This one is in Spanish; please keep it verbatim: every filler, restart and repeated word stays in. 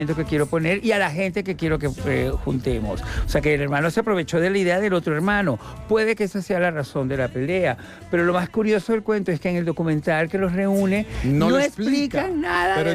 que quiero poner y a la gente que quiero que eh, juntemos. O sea, que el hermano se aprovechó de la idea del otro hermano. Puede que esa sea la razón de la pelea, pero lo más curioso del cuento es que en el documental que los reúne No no, lo explica. explican nada Pero de